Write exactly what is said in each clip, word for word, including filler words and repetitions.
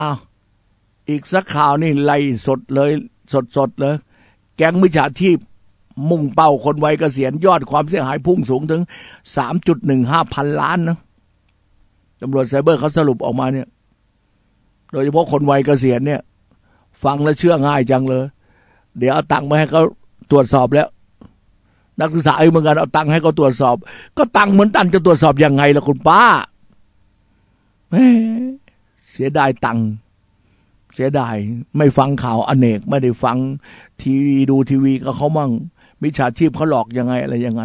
อ้าวอีกสักข่าวนี่ไล่สดเลยสดสดเลยแก๊งมิจฉาชีพมุ่งเป้าคนวัยเกษียณยอดความเสียหายพุ่งสูงถึง สามจุดหนึ่งห้า พันล้านนะตำรวจไซเบอร์เขาสรุปออกมาเนี่ยโดยเฉพาะคนวัยเกษียณเนี่ยฟังแล้วเชื่อง่ายจังเลยเดี๋ยวเอาตังค์มาให้เขาตรวจสอบแล้วนักศึกษาเหมือนกันเอาตังค์ให้เขาตรวจสอบก็ตังค์เหมือนตันจะตรวจสอบยังไงล่ะคุณป้าเสียดายตังค์เสียดายไม่ฟังข่าวอเนกไม่ได้ฟังทีวีดูทีวีก็เขามั่งมิจฉาชีพเขาหลอกยังไงอะไรยังไง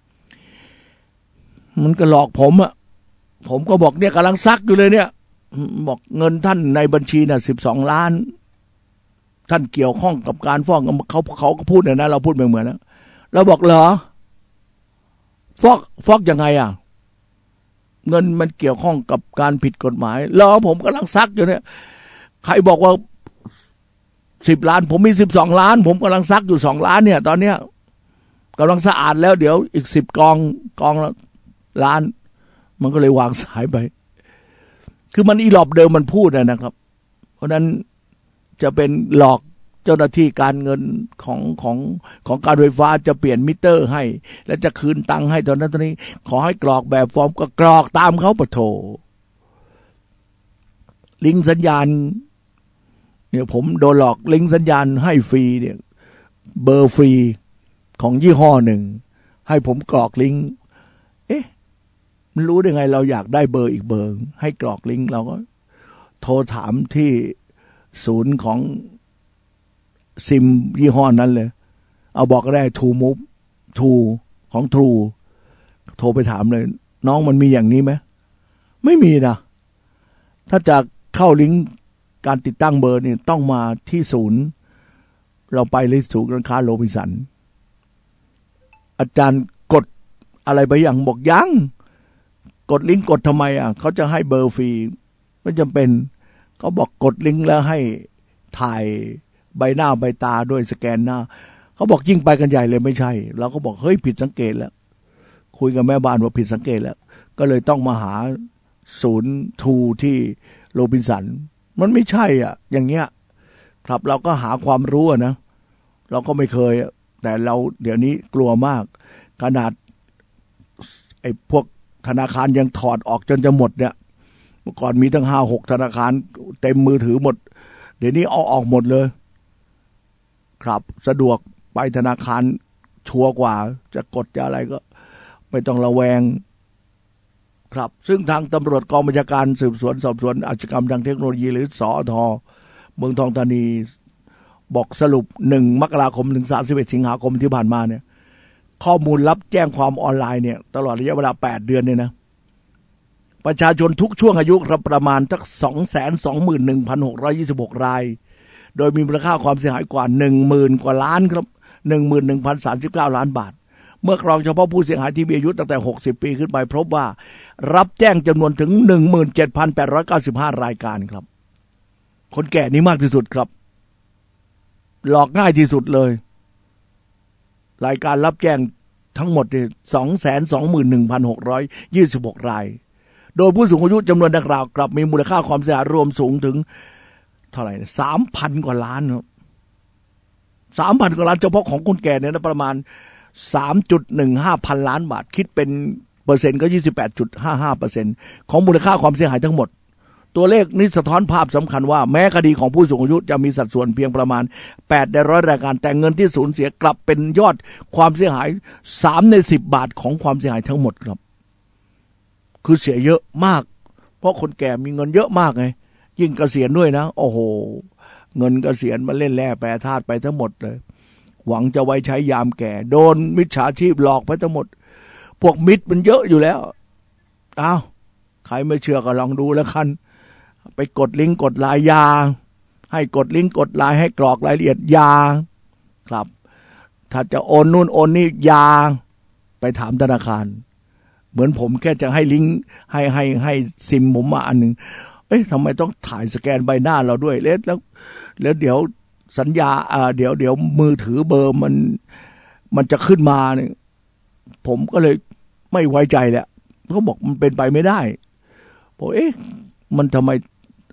มันก็หลอกผมอะผมก็บอกเนี่ยกำลังซักอยู่เลยเนี่ยบอกเงินท่านในบัญชีน่ะสิบสองล้านท่านเกี่ยวข้องกับการฟอกเขาเขาก็พูดเนี่ยนะเราพูดไม่เหมือนนะเราบอกเหรอฟอกฟอกยังไงอ่ะเงินมันเกี่ยวข้องกับการผิดกฎหมายเหรอผมกำลังซักอยู่เนี่ยใครบอกว่าสิบล้านผมมีสิบสองล้านผมกำลังซักอยู่สองล้านเนี่ยตอนเนี้ยกำลังสะอาดแล้วเดี๋ยวอีกสิบกองกองล้านมันก็เลยวางสายไปคือมันอีหลอบเดิมมันพูดนะครับเพราะนั้นจะเป็นหลอกเจ้าหน้าที่การเงินของของของการไฟฟ้าจะเปลี่ยนมิเตอร์ให้แล้วจะคืนตังค์ให้ตอนนั้นตอนนี้ขอให้กรอกแบบฟอร์มก็กรอกตามเขาปะโถลิงก์สัญญาณเนี่ยผมโดนหลอกลิงก์สัญญาณให้ฟรีเนี่ยเบอร์ฟรีของยี่ห้อหนึ่งให้ผมกรอกลิงก์เอ๊ะมันรู้ได้ไงเราอยากได้เบอร์อีกเบอร์ให้กรอกลิงก์เราก็โทรถามที่ศูนย์ของซิมยี่ห้อนั้นเลยเอาบอกก็ได้ True Move True ของ True โทรไปถามเลยน้องมันมีอย่างนี้ไหมไม่มีนะถ้าจะเข้าลิงก์การติดตั้งเบอร์นี่ต้องมาที่ศูนย์เราไปเลยศูนย์การค้าโรบินสันอาจารย์กดอะไรไปอย่างบอกยังกดลิงก์กดทำไมอ่ะเขาจะให้เบอร์ฟรีไม่จำเป็นเขาบอกกดลิงก์แล้วให้ถ่ายใบหน้าใบตาด้วยสแกนหน้าเขาบอกยิ่งไปกันใหญ่เลยไม่ใช่เราก็บอกเฮ้ยผิดสังเกตแล้วคุยกับแม่บ้านว่าผิดสังเกตแล้วก็เลยต้องมาหาศูนย์ทูที่โรบินสันมันไม่ใช่อ่ะอย่างเงี้ยครับเราก็หาความรู้นะเราก็ไม่เคยแต่เราเดี๋ยวนี้กลัวมากขนาดไอ้พวกธนาคารยังถอดออกจนจะหมดเนี่ยเมื่อก่อนมีตั้งห้าหกธนาคารเต็มมือถือหมดเดี๋ยวนี้เอาออกหมดเลยครับสะดวกไปธนาคารชัวร์กว่าจะกดจะอะไรก็ไม่ต้องระแวงครับซึ่งทางตำรวจกองบัญชาการสืบสวนสอบสวนอาชญากรรมทางเทคโนโลยีหรือสอทเมืองทองธานีบอกสรุปหนึ่งมกราคมถึงสามสิบเอ็ดสิงหาคมที่ผ่านมาเนี่ยข้อมูลรับแจ้งความออนไลน์เนี่ยตลอดระยะเวลาแปดเดือนเนี่ยนะประชาชนทุกช่วงอายุครับประมาณทั้ง สองแสนสองหมื่นหนึ่งพันหกร้อยยี่สิบหก รายโดยมีมูลค่าความเสียหายกว่า หนึ่งหมื่น กว่าล้านครับ หนึ่งหมื่นหนึ่งพันสามสิบเก้า ล้านบาทเมื่อกรองเฉพาะผู้เสียหายที่มีอายุตั้งแต่หกสิบปีขึ้นไปพบว่ารับแจ้งจำนวนถึง หนึ่งหมื่นเจ็ดพันแปดร้อยเก้าสิบห้า รายการครับคนแก่นี่มากที่สุดครับหลอกง่ายที่สุดเลยรายการรับแจ้งทั้งหมดเนี่ย สองแสนสองหมื่นหนึ่งพันหกร้อยยี่สิบหก รายโดยผู้สูงอายุจำนวนดังกล่าวกลับมีมูลค่าความเสียหายรวมสูงถึงเท่าไหร่ สามพัน กว่าล้านครับ สามพัน กว่าล้านเฉพาะของคนแก่เนี่ยนะประมาณ สามจุดหนึ่งห้า พันล้านบาทคิดเป็นเปอร์เซ็นต์ก็ ยี่สิบแปดจุดห้าห้าเปอร์เซ็นต์ ของมูลค่าความเสียหายทั้งหมดตัวเลขนี้สะท้อนภาพสำคัญว่าแม้คดีของผู้สูงอายุจะมีสัดส่วนเพียงประมาณแปดในร้อยรายการแต่เงินที่สูญเสียกลับเป็นยอดความเสียหายสามในสิบบาทของความเสียหายทั้งหมดครับคือเสียเยอะมากเพราะคนแก่มีเงินเยอะมากไงยิ่งเกษียณด้วยนะโอ้โหเงินเกษียณมาเล่นแร่แปรธาตุไปทั้งหมดเลยหวังจะไว้ใช้ยามแก่โดนมิจฉาชีพหลอกไปทั้งหมดพวกมิจมันเยอะอยู่แล้วอ้าวใครไม่เชื่อก็ลองดูแล้วกันไปกดลิงก์กดไลน์ยาให้กดลิงก์กดไลน์ให้กรอกรายละเอียดยาครับถ้าจะโอนนู่นโอนนี่ยาไปถามธนาคารเหมือนผมแค่จะให้ลิงก์ให้ให้ให้ซิมผมมาอันหนึ่งเอ๊ะทำไมต้องถ่ายสแกนใบหน้าเราด้วยแล้วแล้วแล้วเดี๋ยวสัญญาอ่าเดี๋ยวเดี๋ยวมือถือเบอร์มันมันจะขึ้นมาเนี่ยผมก็เลยไม่ไว้ใจแหละเขาบอกมันเป็นไปไม่ได้ผมเอ๊ะมันทำไม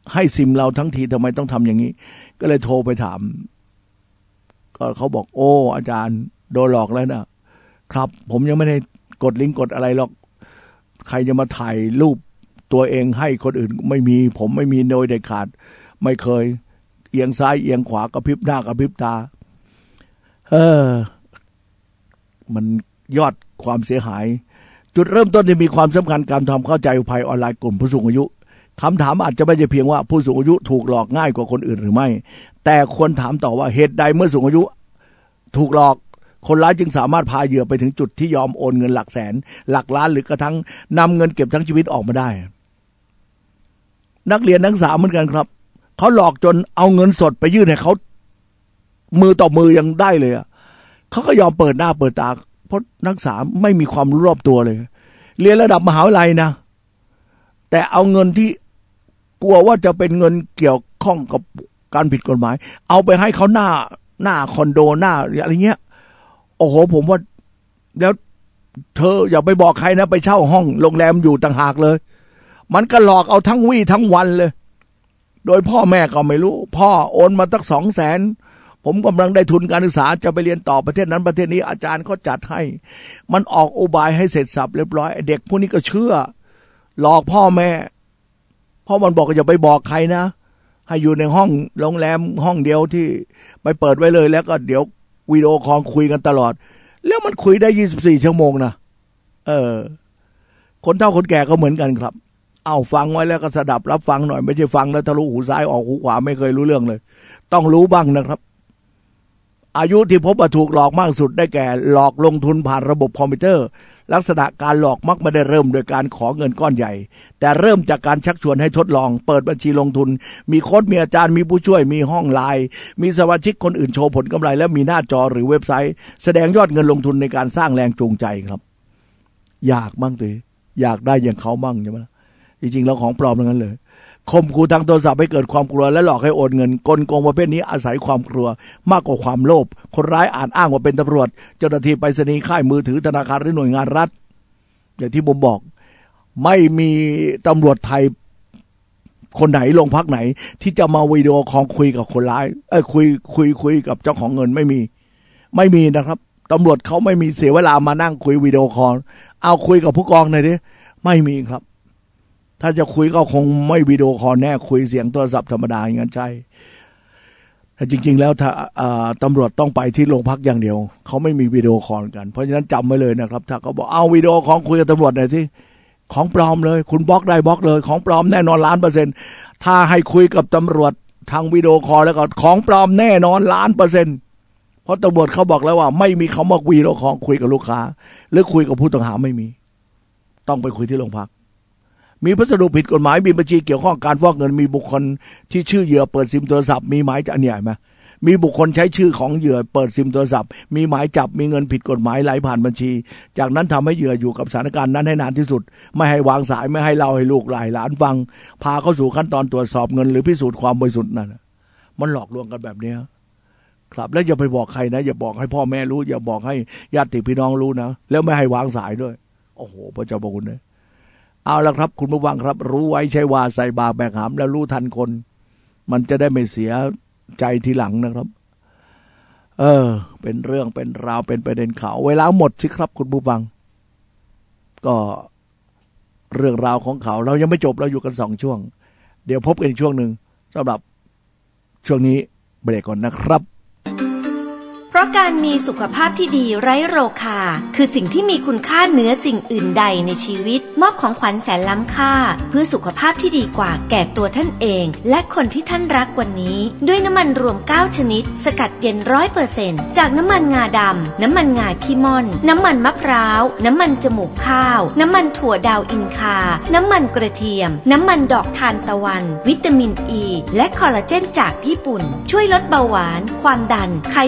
ให้ซิมเราทั้งทีทำไมต้องทำอย่างนี้ก็เลยโทรไปถามก็เขาบอกโอ้อาจารย์โดนหลอกแล้วนะครับผมยังไม่ได้กดลิงก์กดอะไรหรอกใครจะมาถ่ายรูปตัวเองให้คนอื่นไม่มีผมไม่มีโดยเด็ดขาดไม่เคยเอียงซ้ายเอียงขวากระพริบหน้ากระพริบตาเออมันยอดความเสียหายจุดเริ่มต้นที่มีความสำคัญการทำเข้าใจภัยออนไลน์กลุ่มผู้สูงอายุคำถามอาจจะไม่ใช่เพียงว่าผู้สูงอายุถูกหลอกง่ายกว่าคนอื่นหรือไม่แต่ควรถามต่อว่าเหตุใดเมื่อสูงอายุถูกหลอกคนร้ายจึงสามารถพาเหยื่อไปถึงจุดที่ยอมโอนเงินหลักแสนหลักล้านหรือกระทั่งนำเงินเก็บทั้งชีวิตออกมาได้นักเรียนนักศึกษาเหมือนกันครับเขาหลอกจนเอาเงินสดไปยื่นให้เขามือต่อมือยังได้เลยอ่ะเขาก็ยอมเปิดหน้าเปิดตาเพราะนักศึกษาไม่มีความรู้รอบตัวเลยเรียนระดับมหาวิทยาลัยนะแต่เอาเงินที่กลัวว่าจะเป็นเงินเกี่ยวข้องกับการผิดกฎหมายเอาไปให้เขาหน้าหน้าคอนโดหน้าอะไรเงี้ยโอ้โหผมว่าแล้วเธออย่าไปบอกใครนะไปเช่าห้องโรงแรมอยู่ต่างหากเลยมันก็หลอกเอาทั้งวี่ทั้งวันเลยโดยพ่อแม่ก็ไม่รู้พ่อโอนมาตั้งสองแสนผมกำลังได้ทุนการศึกษาจะไปเรียนต่อประเทศนั้นประเทศนี้อาจารย์เขาจัดให้มันออกอุบายให้เสร็จสับเรียบร้อยเด็กพวกนี้ก็เชื่อหลอกพ่อแม่พ่อมันบอกอย่าไปบอกใครนะให้อยู่ในห้องโรงแรมห้องเดียวที่ไปเปิดไว้เลยแล้วก็เดี๋ยววิดีโอคอลคุยกันตลอดแล้วมันคุยได้ยี่สิบสี่ชั่วโมงนะเออคนเฒ่าคนแก่ก็เหมือนกันครับเอาฟังไว้แล้วก็สดับรับฟังหน่อยไม่ใช่ฟังแล้วทะลุหูซ้ายออกหูขวาไม่เคยรู้เรื่องเลยต้องรู้บ้างนะครับอายุที่พบว่าถูกหลอกมากสุดได้แก่หลอกลงทุนผ่านระบบคอมพิวเตอร์ลักษณะการหลอกมักไม่ได้เริ่มโดยการขอเงินก้อนใหญ่แต่เริ่มจากการชักชวนให้ทดลองเปิดบัญชีลงทุนมีโค้ชมีอาจารย์มีผู้ช่วยมีห้องไลน์มีสมาชิกคนอื่นโชว์ผลกำไรและมีหน้าจอหรือเว็บไซต์แสดงยอดเงินลงทุนในการสร้างแรงจูงใจครับอยากบ้างตีอยากได้อย่างเขาบ้างใช่ไหมจริงๆแล้วของปลอมทั้งนั้นเลยข่มขู่ทางโทรศัพท์ให้เกิดความกลัวและหลอกให้โอนเงินกลโกงประเภทนี้อาศัยความกลัวมากกว่าความโลภคนร้ายอาจอ้างว่าเป็นตำรวจเจ้าหน้าที่ไปรษณีย์ค่ายมือถือธนาคารหรือหน่วยงานรัฐอย่างที่ผมบอกไม่มีตำรวจไทยคนไหนโรงพักไหนที่จะมาวิดีโอคอลคุยกับคนร้ายเอ้ยคุยคุยคุยกับเจ้าของเงินไม่มีไม่มีนะครับตำรวจเขาไม่มีเสียเวลามานั่งคุยวิดีโอคอลเอาคุยกับผู้กองหน่อยดิไม่มีครับถ้าจะคุยก็คงไม่วิดีโอคอลแน่คุยเสียงโทรศัพท์ธรรมดาอย่างนั้นใช่แต่จริงๆแล้วถ้าตำรวจต้องไปที่โรงพักอย่างเดียวเขาไม่มีวิดีโอคอลกันเพราะฉะนั้นจำไว้เลยนะครับถ้าเขาบอกเอาวิดีโอคอลคุยกับตำรวจหน่อยสิของปลอมเลยคุณบล็อกได้บล็อกเลยของปลอมแน่นอนล้านเปอร์เซ็นต์ถ้าให้คุยกับตำรวจทางวิดีโอคอลแล้วก็ของปลอมแน่นอนล้านเปอร์เซ็นต์เพราะตำรวจเขาบอกแล้วว่าไม่มีคำว่าวิดีโอคอลคุยกับลูกค้าหรือคุยกับผู้ต้องหาไม่มีต้องไปคุยที่โรงพักมีพัสดุผิดกฎหมายมีบัญชีเกี่ยวข้องการฟอกเงินมีบุคคลที่ชื่อเหยื่อเปิดซิมโทรศัพท์มีหมายจับเนี่ยไหมมีบุคคลใช้ชื่อของเหยื่อเปิดซิมโทรศัพท์มีหมายจับมีเงินผิดกฎหมายไหลผ่านบัญชีจากนั้นทำให้เหยื่ออยู่กับสถานการณ์นั้นให้นานที่สุดไม่ให้วางสายไม่ให้เล่าให้ลูกหลานหลานฟังพาเข้าสู่ขั้นตอนตรวจสอบเงินหรือพิสูจน์ความบริสุทธิ์นั่นมันหลอกลวงกันแบบนี้ครับแล้วอย่าไปบอกใครนะอย่าบอกให้พ่อแม่รู้อย่าบอกให้ญาติพี่น้องรู้นะแล้วไม่ให้วางสายด้วยโอ้โหพระเจ้าพระคุณเลยเอาละครับคุณผู้ฟังครับรู้ไว้ใช้ว่าใส่บาแบกหามแล้วรู้ทันคนมันจะได้ไม่เสียใจทีหลังนะครับเออเป็นเรื่องเป็นราวเป็นประเด็นข่าวเวลาหมดสิครับคุณผู้ฟังก็เรื่องราวของเขาเรายังไม่จบเราอยู่กันสองช่วงเดี๋ยวพบกันอีกช่วงหนึ่งสำหรับช่วงนี้เบรกก่อนนะครับเพราะการมีสุขภาพที่ดีไร้โรคาคือสิ่งที่มีคุณค่าเหนือสิ่งอื่นใดในชีวิตมอบของขวัญแสนล้ำค่าเพื่อสุขภาพที่ดีกว่าแก่ตัวท่านเองและคนที่ท่านรักวันนี้ด้วยน้ำมันรวมเก้าชนิดสกัดเย็น ร้อยเปอร์เซ็นต์ จากน้ำมันงาดำน้ำมันงาขี้ม่อนน้ำมันมะพร้าวน้ำมันจมูกข้าวน้ำมันถั่วดาวอินคาน้ำมันกระเทียมน้ำมันดอกทานตะวันวิตามินอ e, ีและคอลลาเจนจากญี่ปุ่นช่วยลดเบาหวานความดันไขมัน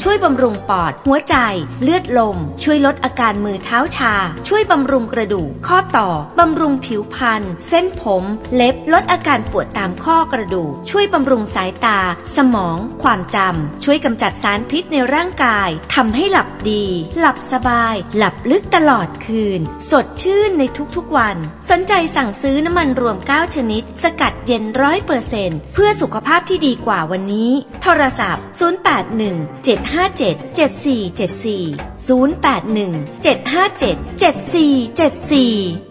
ช่วยบำรุงปอดหัวใจเลือดลมช่วยลดอาการมือเท้าชาช่วยบำรุงกระดูกข้อต่อบำรุงผิวพรรณเส้นผมเล็บลดอาการปวดตามข้อกระดูกช่วยบำรุงสายตาสมองความจำช่วยกำจัดสารพิษในร่างกายทำให้หลับดีหลับสบายหลับลึกตลอดคืนสดชื่นในทุกๆวันสนใจสั่งซื้อน้ำมันรวมเก้าชนิดสกัดเย็น ร้อยเปอร์เซ็นต์ เพื่อสุขภาพที่ดีกว่าวันนี้โทรศัพท์ศูนย์ แปด หนึ่ง เจ็ด ห้า เจ็ด เจ็ด สี่ เจ็ด สี่ ศูนย์ แปด หนึ่ง เจ็ด ห้า เจ็ด เจ็ด สี่ เจ็ด สี่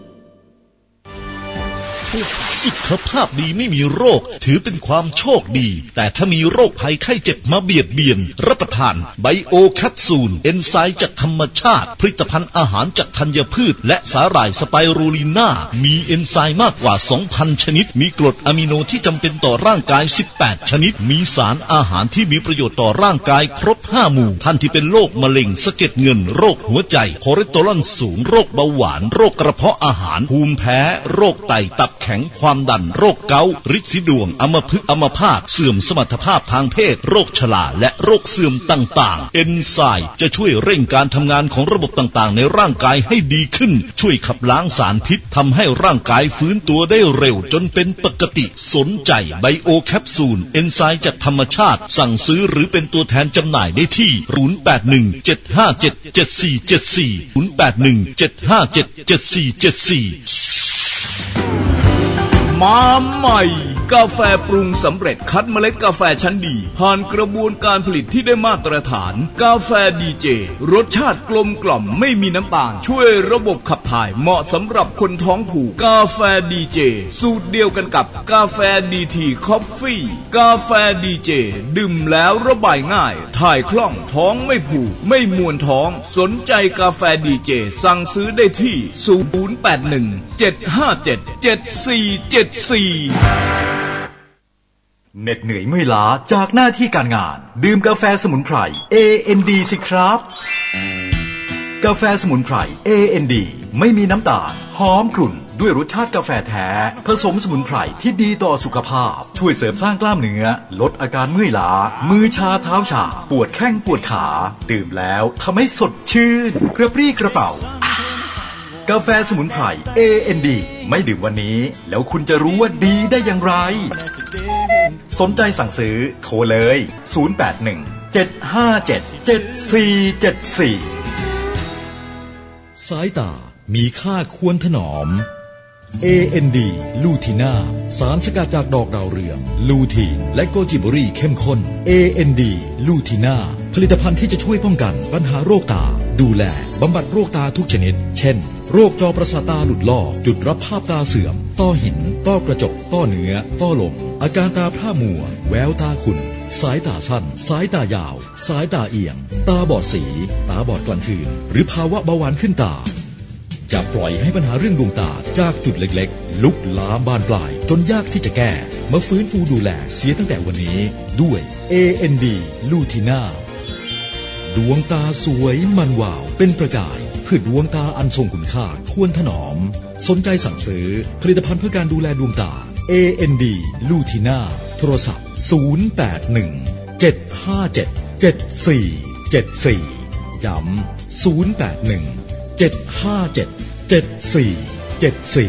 สุขภาพดีไม่มีโรคถือเป็นความโชคดีแต่ถ้ามีโรคภัยไข้เจ็บมาเบียดเบียนรับประทานไบโอแคปซูลเอนไซม์จากธรรมชาติผลิตภัณฑ์อาหารจากธัญพืชและสาหร่ายสไปรูลิน่ามีเอนไซม์มากกว่า สองพัน ชนิดมีกรดอะมิโนที่จำเป็นต่อร่างกายสิบแปดชนิดมีสารอาหารที่มีประโยชน์ต่อร่างกายครบห้าหมู่ท่านที่เป็นโรคมะเร็งสะเก็ดเงินโรคหัวใจคอเลสเตอรอลสูงโรคเบาหวานโรคกระเพาะอาหารภูมิแพ้โรคไตตับแข็งความดันโรคเกาต์ฤทธิ์สีดวงอัมพฤกษ์อัมพาตเสื่อมสมรรถภาพทางเพศโรคชราและโรคเสื่อมต่างๆเอนไซม์จะช่วยเร่งการทำงานของระบบต่างๆในร่างกายให้ดีขึ้นช่วยขับล้างสารพิษทำให้ร่างกายฟื้นตัวได้เร็วจนเป็นปกติสนใจไบโอแคปซูลเอนไซม์จากธรรมชาติสั่งซื้อหรือเป็นตัวแทนจำหน่ายได้ที่ศูนย์ แปด หนึ่ง เจ็ด ห้า เจ็ด เจ็ด สี่ เจ็ด สี่ ศูนย์ แปด หนึ่ง เจ็ด ห้า เจ็ด เจ็ด สี่ เจ็ด สี่มาใหม่กาแฟปรุงสำเร็จคัดเมล็ดกาแฟชั้นดีผ่านกระบวนการผลิตที่ได้มาตรฐานกาแฟดีเจรสชาติกลมกล่อมไม่มีน้ำตาลช่วยระบบขับถ่ายเหมาะสำหรับคนท้องผูกกาแฟดีเจสูตรเดียวกันกับกาแฟดีทีคอฟฟี่กาแฟดีเจดื่มแล้วระบายง่ายถ่ายคล่องท้องไม่ผูกไม่มวนท้องสนใจกาแฟดีเจสั่งซื้อได้ที่ศูนย์ แปด หนึ่ง เจ็ด ห้า เจ็ด เจ็ด สี่ เจ็ด สี่เหน็ดเหนื่อยเมื่อยล้าจากหน้าที่การงานดื่มกาแฟสมุนไพร เอ เอ็น ดี สิครับกาแฟสมุนไพร เอ เอ็น ดี ไม่มีน้ำตาลหอมกรุ่นด้วยรสชาติกาแฟแท้ผสมสมุนไพรที่ดีต่อสุขภาพช่วยเสริมสร้างกล้ามเนื้อลดอาการเมื่อยล้ามือชาเท้าชาปวดแข้งปวดขาดื่มแล้วทำให้สดชื่นกระปรี้กระเป๋ากาแฟสมุนไพร เอ เอ็น ดี ไม่ดื่มวันนี้แล้วคุณจะรู้ว่าดีได้อย่างไรสนใจสั่งซื้อโทรเลยศูนย์ แปด หนึ่ง เจ็ด ห้า เจ็ด เจ็ด สี่ เจ็ด สี่สายตามีค่าควรถนอม เอ เอ็น ดี ลูทีน่าสารสกัดจากดอกดาวเรืองลูทีนและโกจิบรีเข้มข้น เอ เอ็น ดี ลูทีน่าผลิตภัณฑ์ที่จะช่วยป้องกันปัญหาโรคตาดูแลบำบัดโรคตาทุกชนิดเช่นโรคจอประสาทตาหลุดลอกจุดรับภาพตาเสื่อมต้อหินต้อกระจกต้อเนื้อต้อลมอาการตาพร่ามัวแววตาขุ่นสายตาสั้นสายตายาวสายตาเอียงตาบอดสีตาบอดกลางคืนหรือภาวะเบาหวานขึ้นตาจะปล่อยให้ปัญหาเรื่องดวงตาจากจุดเล็กๆลุกลามบานปลายจนยากที่จะแก้มาฟื้นฟูดูแลเสียตั้งแต่วันนี้ด้วย เอ เอ็น ดี ลูทีน่าดวงตาสวยมันวาวเป็นประกายเพื่อดวงตาอันทรงคุณค่าควรถนอมสนใจสั่งซื้อผลิตภัณฑ์เพื่อการดูแลดวงตา เอ เอ็น ดี ลูทีน่าโทรศัพท์ศูนย์ แปด หนึ่ง เจ็ด ห้า เจ็ด เจ็ด สี่ เจ็ด สี่ย้ำศูนย์ แปด หนึ่ง เจ็ด ห้า เจ็ด เจ็ด สี่ เจ็ด สี่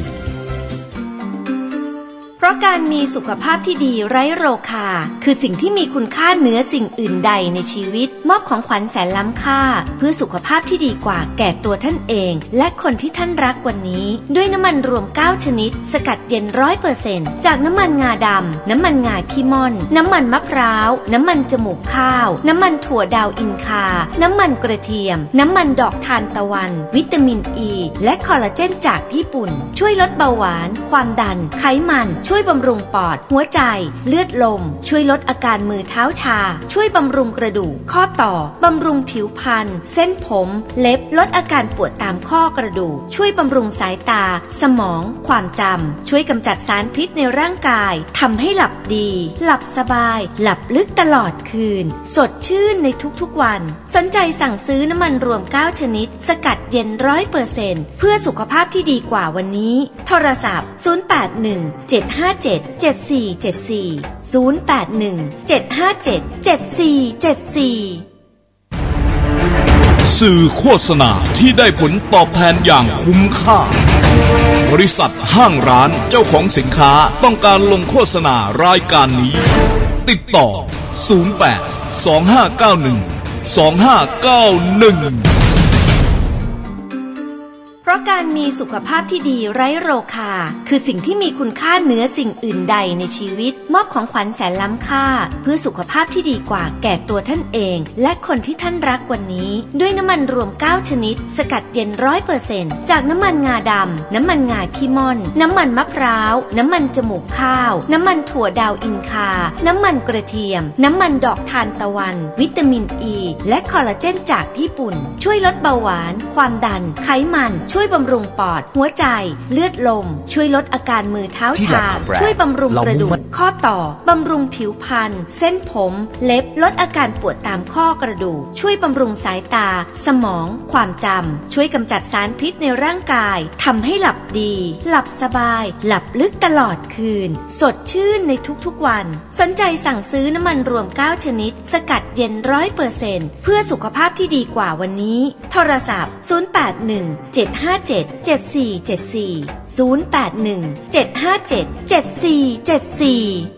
เพราะการมีสุขภาพที่ดีไร้โรคาคือสิ่งที่มีคุณค่าเหนือสิ่งอื่นใดในชีวิตมอบของขวัญแสนล้ำค่าเพื่อสุขภาพที่ดีกว่าแก่ตัวท่านเองและคนที่ท่านรักวันนี้ด้วยน้ำมันรวมเก้าชนิดสกัดเย็น ร้อยเปอร์เซ็นต์ จากน้ำมันงาดำน้ำมันงาขี้ม่อนน้ำมันมะพร้าวน้ำมันจมูกข้าวน้ำมันถั่วดาวอินคาน้ำมันกระเทียมน้ำมันดอกทานตะวันวิตามินอ e, ีและคอลลาเจนจากญี่ปุ่นช่วยลดเบาหวานความดันไขมันช่วยบำรุงปอดหัวใจเลือดลมช่วยลดอาการมือเท้าชาช่วยบำรุงกระดูกข้อต่อบำรุงผิวพรรณเส้นผมเล็บลดอาการปวดตามข้อกระดูกช่วยบำรุงสายตาสมองความจำช่วยกำจัดสารพิษในร่างกายทำให้หลับดีหลับสบายหลับลึกตลอดคืนสดชื่นในทุกๆวันสนใจสั่งซื้อน้ำมันรวมเก้าชนิดสกัดเย็น ร้อยเปอร์เซ็นต์ เพื่อสุขภาพที่ดีกว่าวันนี้โทรศัพท์ศูนย์ แปด หนึ่ง เจ็ด ห้า เจ็ด เจ็ด สี่ เจ็ด สี่ ศูนย์ แปด หนึ่ง เจ็ด ห้า เจ็ด เจ็ด สี่ เจ็ด สี่สื่อโฆษณาที่ได้ผลตอบแทนอย่างคุ้มค่าบริษัทห้างร้านเจ้าของสินค้าต้องการลงโฆษณารายการนี้ติดต่อศูนย์ แปด สอง ห้า เก้า หนึ่ง สอง ห้า เก้า หนึ่งเพราะการมีสุขภาพที่ดีไร้โรคาคือสิ่งที่มีคุณค่าเหนือสิ่งอื่นใดในชีวิตมอบของขวัญแสนล้ำค่าเพื่อสุขภาพที่ดีกว่าแก่ตัวท่านเองและคนที่ท่านรักวันนี้ด้วยน้ำมันรวมเก้าชนิดสกัดเย็น ร้อยเปอร์เซ็นต์ จากน้ำมันงาดำน้ำมันงาขี้ม่อนน้ำมันมะพร้าวน้ำมันจมูกข้าวน้ำมันถั่วดาวอินคาน้ำมันกระเทียมน้ำมันดอกทานตะวันวิตามินอ e, ีและคอลลาเจนจากญี่ปุ่นช่วยลดเบาหวานความดันไขมันช่วยบำรุงปอดหัวใจเลือดลมช่วยลดอาการมือเท้าชาช่วยบำรุงกระดูกข้อต่อบำรุงผิวพรรณเส้นผมเล็บลดอาการปวดตามข้อกระดูกช่วยบำรุงสายตาสมองความจำช่วยกำจัดสารพิษในร่างกายทำให้หลับดีหลับสบายหลับลึกตลอดคืนสดชื่นในทุกๆวันสนใจสั่งซื้อน้ำมันรวมเก้าชนิดสกัดเย็น ร้อยเปอร์เซ็นต์ เพื่อสุขภาพที่ดีกว่าวันนี้โทรศัพท์ศูนย์ แปด หนึ่ง เจ็ด ห้า เจ็ด เจ็ด สี่ เจ็ด สี่ ศูนย์ แปด หนึ่ง เจ็ด ห้า เจ็ด เจ็ด สี่ เจ็ด สี่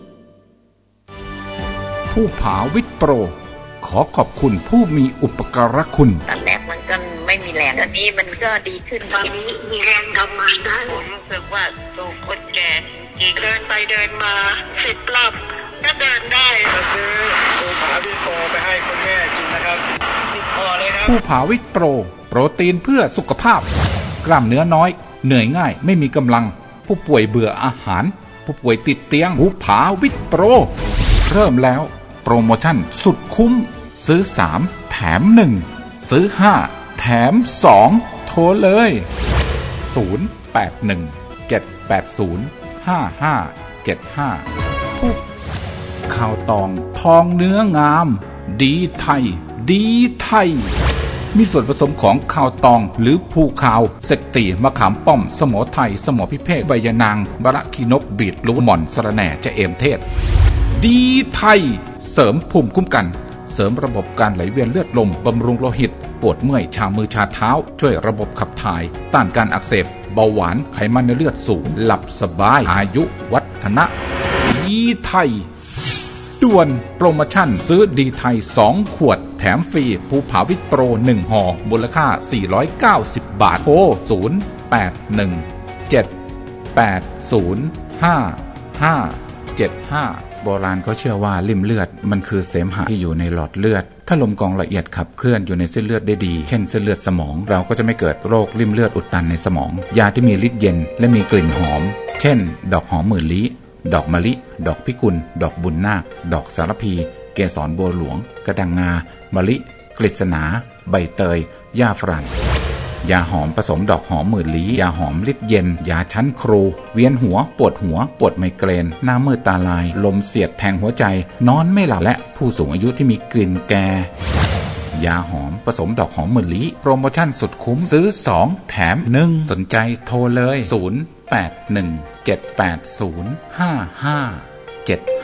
ผู้ผาวิทย์โปรขอขอบคุณผู้มีอุปการะคุณตอนแรกมันก็ไม่มีแรงตอนนี้มันก็ดีขึ้นตอนนี้มีแรงทำงานได้ผมรู้สึกว่าตัวคนแก่อีกเดินไปเดินมาสิบรอบก็เดินได้มาซื้อผู้ผาวิทย์โปรไปให้คุณแม่กินนะครับสิบพอเลยครับผู้ผาวิทย์โปรโปรตีนเพื่อสุขภาพกล้ามเนื้อน้อยเหนื่อยง่ายไม่มีกำลังผู้ป่วยเบื่ออาหารผู้ป่วยติดเตียงผู้ผาวิทย์โปรเริ่มแล้วโปรโมชั่นสุดคุ้มซื้อสามแถมหนึ่งซื้อห้าแถมสองโทรเลยศูนย์ แปด หนึ่ง เจ็ด แปด ศูนย์ ห้า ห้า เจ็ด ห้าผู้ข้าวตองทองเนื้องามดีไทยดีไทยมีส่วนผสมของข้าวตองหรือภูข้าวเสกตีมะขามป้อมสมอไทยสมอพิเภกใบยะนางบะระคีนกบีดลูหม่อนสะระแหน่จะเอมเทศดีไทยเสริมภูมิคุ้มกันเสริมระบบการไหลเวียนเลือดลมบำรุงโลหิตปวดเมื่อยชามือชาเท้าช่วยระบบขับถ่ายต้านการอักเสบเบาหวานไขมันในเลือดสูงหลับสบายอายุวัฒนะดีไทยด่วนโปรโมชั่นซื้อดีไทยสองขวดแถมฟรีภูผาวิทย์โปรหนึ่งห่อมูลค่าสี่ร้อยเก้าสิบบาทโทรศูนย์ แปด หนึ่ง เจ็ด แปด ศูนย์ ห้า ห้า เจ็ด ห้าโบราณเขาเชื่อว่าลิ่มเลือดมันคือเสมหะที่อยู่ในหลอดเลือดถ้าลมกรองละเอียดขับเคลื่อนอยู่ในเส้นเลือดได้ดีเช่นเส้นเลือดสมองเราก็จะไม่เกิดโรคลิ่มเลือดอุดตันในสมองยาที่มีฤทธิ์เย็นและมีกลิ่นหอมเช่นดอกหอมหมื่นลี้ดอกมะลิดอกพิกุลดอกบุญนาคดอกสารพีเกสรบัวหลวงกระดังงามะลิกฤษณาใบเตยหญ้าฝรั่งยาหอมผสมดอกหอมหมื่นลี้ยาหอมฤทธิ์เย็นยาชั้นครูเวียนหัวปวดหัวปวดไมเกรนหน้ามืดตาลายลมเสียดแทงหัวใจนอนไม่หลับและผู้สูงอายุที่มีกลิ่นแก่ยาหอมผสมดอกหอมหมื่นลี้โปรโมชั่นสุดคุ้มซื้อสองแถมหนึ่งสนใจโทรเลยศูนย์ แปด หนึ่ง เจ็ด แปด ศูนย์ ห้า ห้า เจ็ด